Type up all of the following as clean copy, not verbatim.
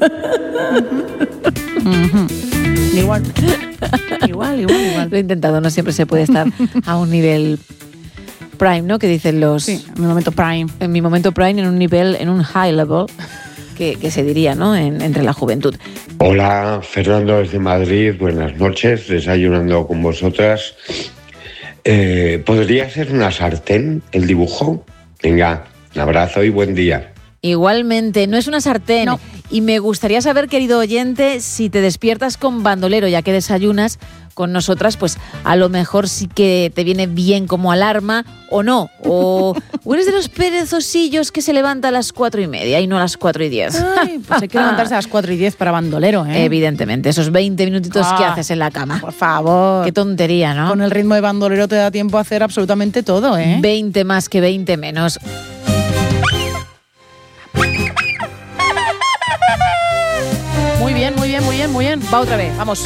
Igual. Lo he intentado, no siempre se puede estar a un nivel prime, ¿no? Que dicen los... Sí, en mi momento prime. En mi momento prime, en un nivel, en un high level, que se diría, ¿no? Entre la juventud. Hola, Fernando desde Madrid, buenas noches, desayunando con vosotras. ¿Podría ser una sartén el dibujo? Venga, un abrazo y buen día. Igualmente, no es una sartén. No. Y me gustaría saber, querido oyente, si te despiertas con bandolero, ya que desayunas con nosotras, pues a lo mejor sí que te viene bien como alarma o no. O eres de los perezosillos que se levanta a las 4:30 y no a las 4:10. Ay, pues hay que levantarse a las 4:10 para bandolero, ¿eh? Evidentemente, esos 20 minutitos que haces en la cama. Por favor. Qué tontería, ¿no? Con el ritmo de bandolero te da tiempo a hacer absolutamente todo, ¿eh? 20 más que 20 menos. Muy bien. Va otra vez, vamos.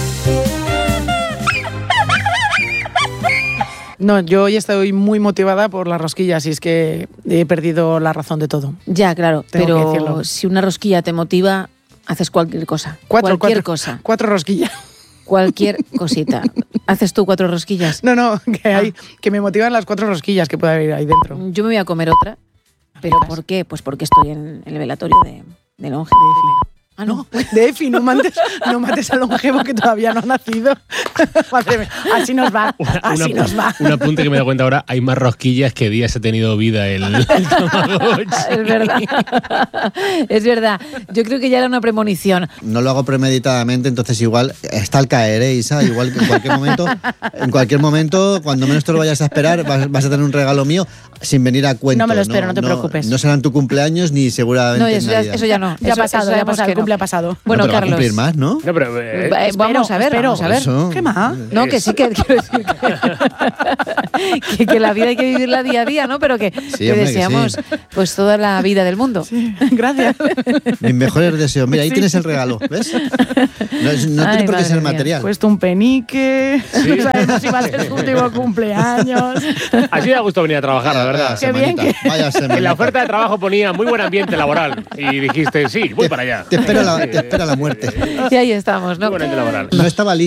No, yo hoy estoy muy motivada por las rosquillas y es que he perdido la razón de todo. Ya, claro, Tengo que pero decirlo. si una rosquilla te motiva, haces cualquier cosa. Cualquier cosa. 4 rosquillas. Cualquier cosita. ¿Haces tú 4 rosquillas? No, que me motivan las 4 rosquillas que puede haber ahí dentro. Yo me voy a comer otra. ¿Pero por qué? Pues porque estoy en el velatorio de Longe. Ah, no. De Efi, no mates al longevo que todavía no ha nacido. Madre mía, así nos va. Un apunte que me he dado cuenta ahora, hay más rosquillas que días ha tenido vida el Tamagotchi. Es verdad. Es verdad. Yo creo que ya era una premonición. No lo hago premeditadamente, entonces igual está al caer, Isa. Igual que en cualquier momento, cuando menos te lo vayas a esperar, vas a tener un regalo mío sin venir a cuento. No me lo espero, no te preocupes. No será en tu cumpleaños ni seguramente No, en Navidad. eso ya no. Ya ha pasado, el cumple ha pasado. Bueno, no, pero Carlos. va a cumplir más, ¿no? No, pero, vamos a ver. Eso. ¿Qué más? No, que sí que quiero decir que la vida hay que vivirla día a día, ¿no? Pero que hombre, deseamos pues toda la vida del mundo. Sí, gracias. Mis mejores deseos. Mira, ahí tienes el regalo, ¿ves? No tiene por qué ser material. Cuesta un penique. Sí. Sabemos si va a ser su último cumpleaños. Así me ha gustado venir a trabajar, la verdad. Qué bien que... Vaya semanita. En la oferta de trabajo ponía muy buen ambiente laboral y dijiste, sí, voy para allá. Te espera la muerte. Y ahí estamos, ¿no? Muy buen ambiente laboral. No estaba lista.